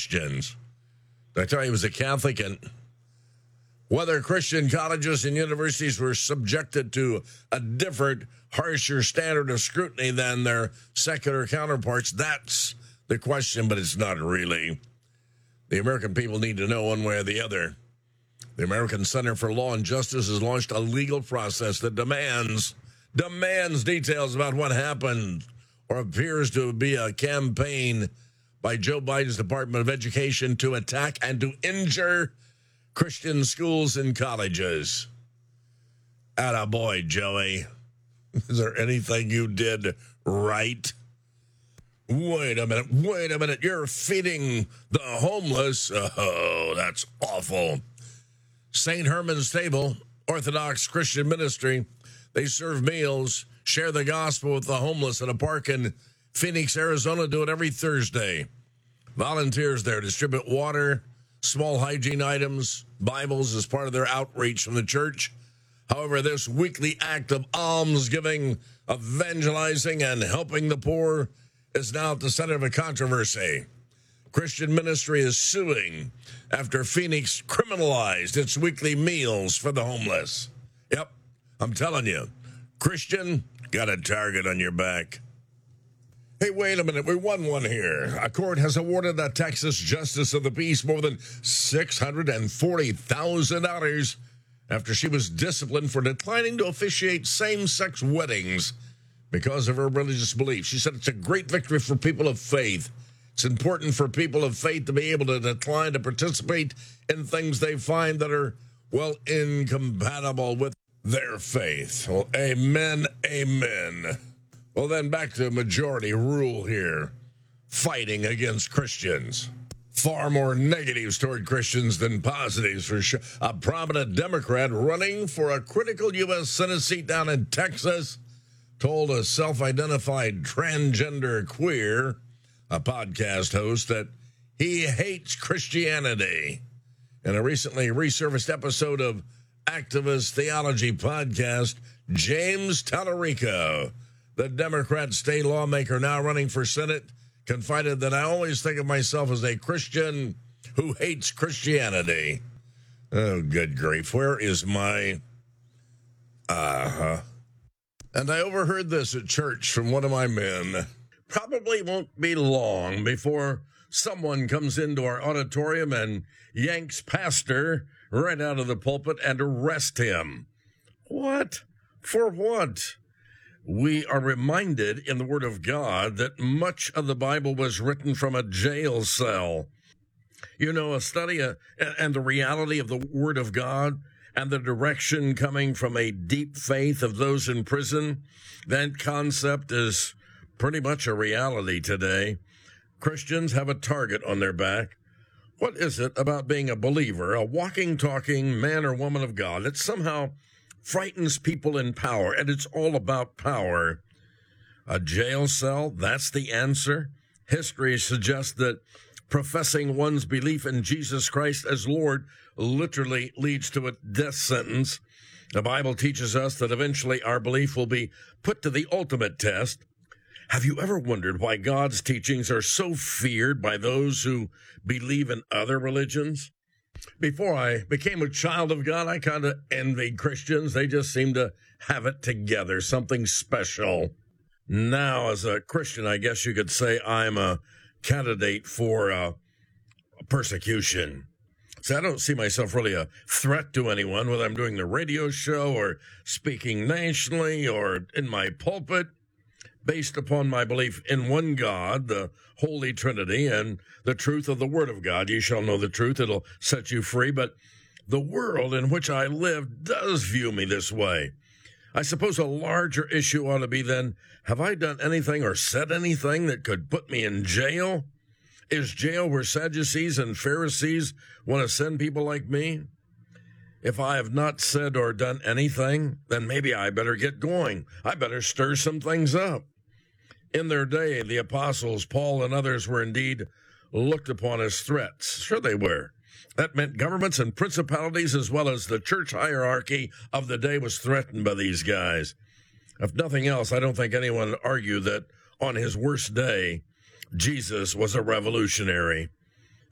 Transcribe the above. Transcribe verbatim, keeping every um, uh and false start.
Christians. I tell you, he was a Catholic, and whether Christian colleges and universities were subjected to a different, harsher standard of scrutiny than their secular counterparts, that's the question, but it's not really. The American people need to know one way or the other. The American Center for Law and Justice has launched a legal process that demands, demands details about what happened or appears to be a campaign by Joe Biden's Department of Education to attack and to injure Christian schools and colleges. Attaboy, Joey. Is there anything you did right? Wait a minute, wait a minute. You're feeding the homeless? Oh, that's awful. Saint Herman's Table, Orthodox Christian ministry, they serve meals, share the gospel with the homeless at a park in Phoenix, Arizona. Do it every Thursday. Volunteers there distribute water, small hygiene items, Bibles as part of their outreach from the church. However, this weekly act of almsgiving, evangelizing, and helping the poor is now at the center of a controversy. Christian ministry is suing after Phoenix criminalized its weekly meals for the homeless. Yep, I'm telling you, Christian, got a target on your back. Hey, wait a minute, we won one here. A court has awarded a Texas justice of the peace more than six hundred forty thousand dollars after she was disciplined for declining to officiate same-sex weddings because of her religious beliefs. She said it's a great victory for people of faith. It's important for people of faith to be able to decline to participate in things they find that are, well, incompatible with their faith. Well, amen, amen. Well, then back to majority rule here. Fighting against Christians. Far more negatives toward Christians than positives, for sure. A prominent Democrat running for a critical U S Senate seat down in Texas told a self-identified transgender queer, a podcast host, that he hates Christianity. In a recently resurfaced episode of Activist Theology podcast, James Tallarico, the Democrat state lawmaker now running for Senate, confided that I always think of myself as a Christian who hates Christianity. Oh, good grief. Where is my... Uh-huh. And I overheard this at church from one of my men. Probably won't be long before someone comes into our auditorium and yanks pastor right out of the pulpit and arrest him. What? For what? We are reminded in the Word of God that much of the Bible was written from a jail cell. You know, a study uh, and the reality of the Word of God and the direction coming from a deep faith of those in prison, that concept is pretty much a reality today. Christians have a target on their back. What is it about being a believer, a walking, talking man or woman of God, that somehow frightens people in power, and it's all about power? A jail cell, that's the answer? History suggests that professing one's belief in Jesus Christ as Lord literally leads to a death sentence. The Bible teaches us that eventually our belief will be put to the ultimate test. Have you ever wondered why God's teachings are so feared by those who believe in other religions? Before I became a child of God, I kind of envied Christians. They just seem to have it together, something special. Now, as a Christian, I guess you could say I'm a candidate for uh, persecution. So I don't see myself really a threat to anyone, whether I'm doing the radio show or speaking nationally or in my pulpit, based upon my belief in one God, the Holy Trinity, and the truth of the Word of God. You shall know the truth. It'll set you free. But the world in which I live does view me this way. I suppose a larger issue ought to be then, have I done anything or said anything that could put me in jail? Is jail where Sadducees and Pharisees want to send people like me? If I have not said or done anything, then maybe I better get going. I better stir some things up. In their day, the apostles, Paul and others, were indeed looked upon as threats. Sure they were. That meant governments and principalities as well as the church hierarchy of the day was threatened by these guys. If nothing else, I don't think anyone would argue that on his worst day, Jesus was a revolutionary.